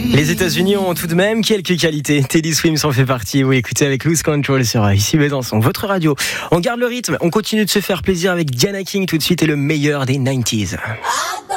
Les États-Unis ont tout de même quelques qualités. Teddy Swims en fait partie. Vous écoutez avec Lose Control sur ici Besançon, votre radio. On garde le rythme, on continue de se faire plaisir avec Diana King tout de suite et le meilleur des 90s.